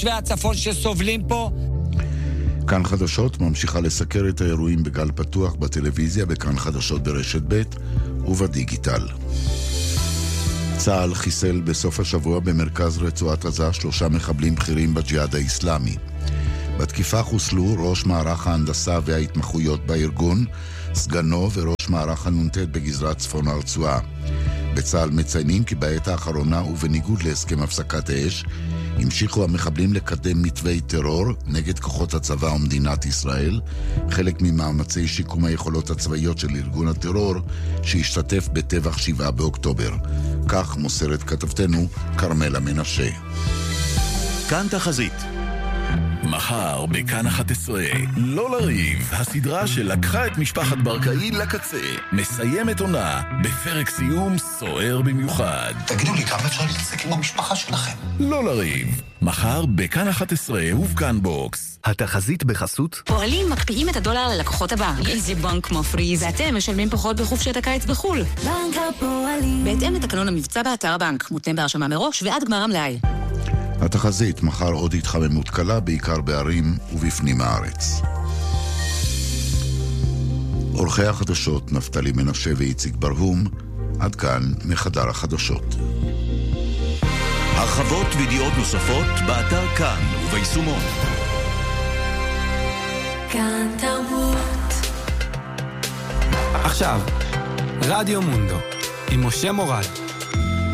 והצפון שסובלים פה. כאן חדשות ממשיכה לסקר את האירועים בגל פתוח בטלוויזיה, בכאן חדשות ברשת ב' ובדיגיטל. צה"ל חיסל בסוף השבוע במרכז רצועת עזה 3 מחבלים בכירים בג'יהאד האסלאמי. בתקיפה חוסלו ראש מערך ההנדסה וההתמחויות בארגון, סגנו וראש מערך הנ"ט בגזרת צפון הרצועה. בצה"ל מציינים כי בעת האחרונה ובניגוד להסכם הפסקת האש, המשיכו המחבלים לקדם מתווי טרור נגד כוחות הצבא ומדינת ישראל, חלק ממאמצי שיקום היכולות הצבאיות של ארגון הטרור שהשתתף בטבח 7 באוקטובר. כך מוסרת כתבתנו קרמלה מנשה. כאן תחזית. מחר בכאן 11, לא לריב, הסדרה שלקחה את משפחת ברקאי לקצה, מסיימת עונה בפרק סיום סוער במיוחד. תגידו לי, כמה אפשר להתעסק עם המשפחה שלכם? לא לריב, מחר בכאן 11 ובכאן בוקס. התחזית בחסות פועלים מקפיאים את הדולר ללקוחות הבנק. איזה בנק מפריז, ואתם משלמים פחות בחופשת הקיץ בחול. בנק הפועלים, בהתאם לתקנון המבצע באתר הבנק, מותנה בהרשמה מראש ועד גמר המלאי. התחזית, מחר עוד התחממות קלה, בעיקר בערים ובפנים הארץ. עורכי החדשות נפתלי מנשה ואיציק ברהום, עד כאן מחדר החדשות. הרחבות וידיעות נוספות באתר כאן וביישומון. כאן תרבות. עכשיו, רדיו מונדו עם משה מורל.